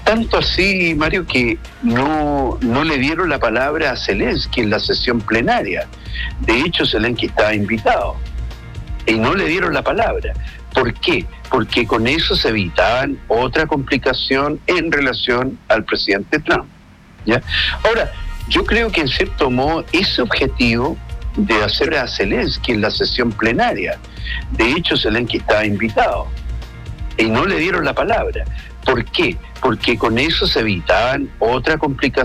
Tanto así, Mario, que no le dieron la palabra a Zelensky en la sesión plenaria. De hecho, Zelensky estaba invitado y no le dieron la palabra. ¿Por qué? Porque con eso se evitaban otra complicación en relación al presidente Trump, ¿ya? Ahora, yo creo que en cierto modo ese objetivo de hacer a Zelensky en la sesión plenaria, de hecho Zelensky estaba invitado y no le dieron la palabra. ¿Por qué? Porque con eso se evitaban otra complicación